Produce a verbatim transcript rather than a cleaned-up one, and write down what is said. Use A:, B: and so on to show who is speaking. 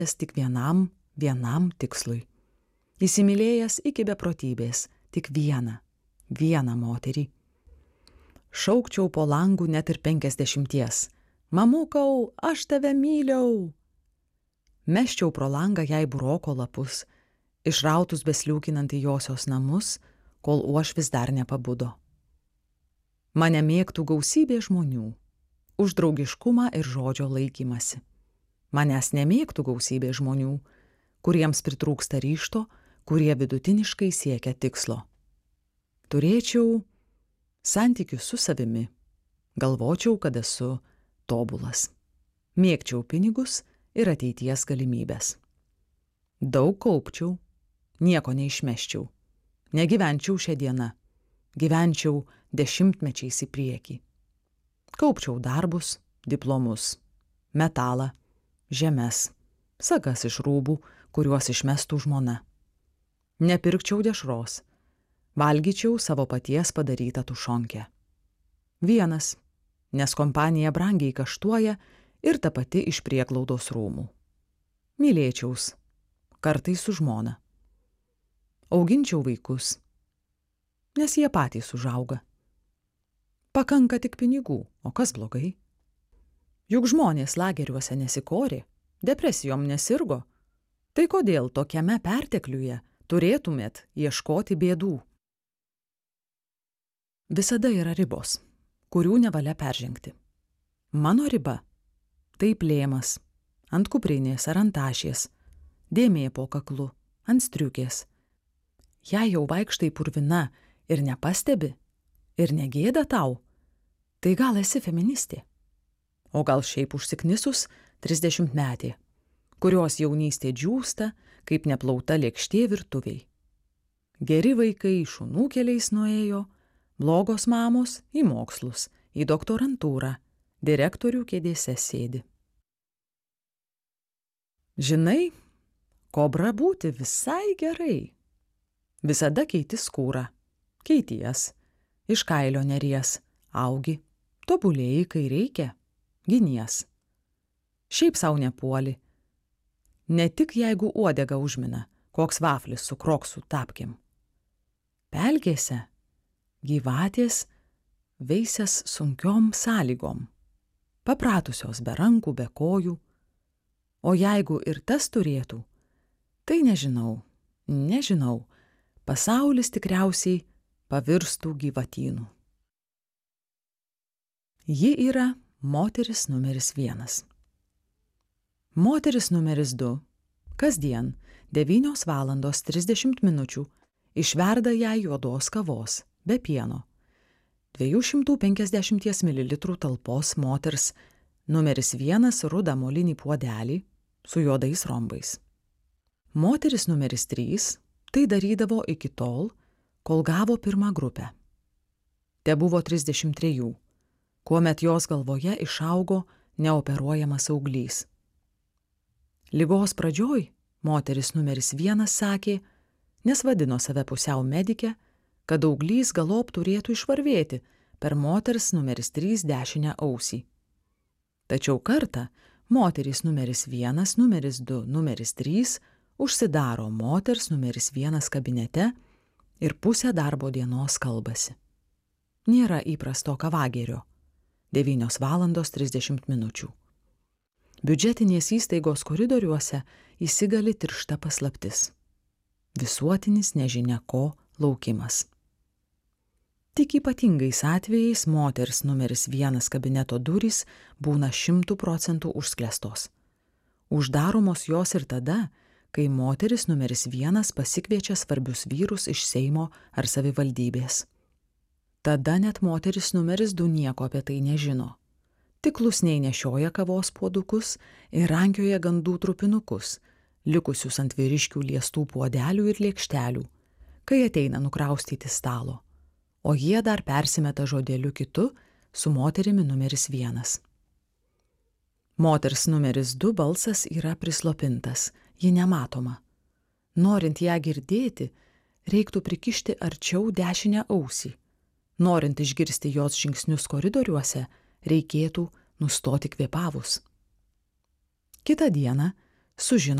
A: įsimylėjęs tik vienam, vienam tikslui. Įsimylėjęs iki beprotybės tik vieną, vieną moterį. Šaukčiau po langų net ir penkiasdešimties. Mamukau, aš tave myliau. Meščiau pro langą jai buroko lapus, išrautus besliūkinant į josios namus, kol uošvis dar nepabudo. Mane mėgtų gausybė žmonių, už draugiškumą ir žodžio laikymasi. Manęs nemėgtų gausybė žmonių, kuriems pritrūksta ryžto, kurie vidutiniškai siekia tikslo. Turėčiau santykius su savimi, galvočiau, kad esu tobulas. Mėgčiau pinigus ir ateities galimybės. Daug kaupčiau, nieko neišmesčiau. Negyvenčiau šią dieną, gyvenčiau dešimtmečiais į priekį. Kaupčiau darbus, diplomus, metalą, žemes, sagas iš rūbų, kuriuos išmestų žmona. Nepirkčiau dešros, valgyčiau savo paties padarytą tušonkę. Vienas, nes kompanija brangiai kaštuoja ir ta pati iš prieglaudos rūmų. Mylėčiaus, kartais su žmona. Auginčiau vaikus, nes jie patys užauga. Pakanka tik pinigų, o kas blogai? Juk žmonės lageriuose nesikorė, depresijom nesirgo. Tai kodėl tokiame pertekliuje turėtumėt ieškoti bėdų? Visada yra ribos, kurių nevalia peržengti. Mano riba – tai plėmas, ant kuprinės ar ant tašies, dėmė po kaklu, ant striukės. Jei jau vaikštai purvina ir nepastebi, ir negėda tau, tai gal esi feministė. O gal šiaip užsiknisus trisdešimtmetė, kurios jaunystė džiūsta, kaip neplauta lėkštė virtuviai. Geri vaikai šunų keliais nuėjo, blogos mamos į mokslus, į doktorantūrą, direktorių kėdėse sėdi. Žinai, kobra būti visai gerai. Visada keiti skūrą, keities, iš kailio neries, augi, tobulėjai, kai reikia, ginies. Šiaip sau nepuoli. Ne tik jeigu uodega užmina, koks vaflis su kroksu tapkim. Pelkėse gyvatės veisias sunkiom sąlygom, papratusios be rankų, be kojų. O jeigu ir tas turėtų, tai nežinau, nežinau, pasaulis tikriausiai pavirstų gyvatynų. Ji yra moteris numeris vienas. Moteris numeris du, kasdien devynios valandos trisdešimt minučių išverda jai juodos kavos, be pieno, dviejų šimtų penkiasdešimt mililitrų talpos moters numeris vienas rudą molinį puodelį su juodais rombais. Moteris numeris trys tai darydavo iki tol, kol gavo pirmą grupę. Te buvo trisdešimt trejų, kuomet jos galvoje išaugo neoperuojamas auglys. Ligos pradžioj moteris numeris vienas sakė, nes vadino save pusiau medike, kad auglys galop turėtų išvarvėti per moters numeris trys dešinę ausį. Tačiau kartą moteris numeris vienas, numeris du, numeris trys užsidaro moters numeris vienas kabinete ir pusę darbo dienos kalbasi. Nėra įprasto kavagerio. devynios valandos trisdešimt minučių. Biudžetinės įstaigos koridoriuose įsigali tiršta paslaptis. Visuotinis nežinia ko laukimas. Tik ypatingais atvejais moters numeris vienas kabineto durys būna šimtų procentų užsklęstos. Uždaromos jos ir tada, kai moteris numeris vienas pasikviečia svarbius vyrus iš Seimo ar savivaldybės. Tada net moteris numeris du nieko apie tai nežino. Tik klusniai nešioja kavos puodukus ir rankioja gandų trupinukus, likusius ant vyriškių liestų puodelių ir lėkštelių, kai ateina nukraustyti stalo, o jie dar persimeta žodeliu kitu su moterimi numeris vienas. Moters numeris du balsas yra prislopintas, ji nematoma. Norint ją girdėti, reiktų prikišti arčiau dešinę ausį. Norint išgirsti jos žingsnius koridoriuose, reikėtų nustoti kvėpavus. Kitą dieną sužino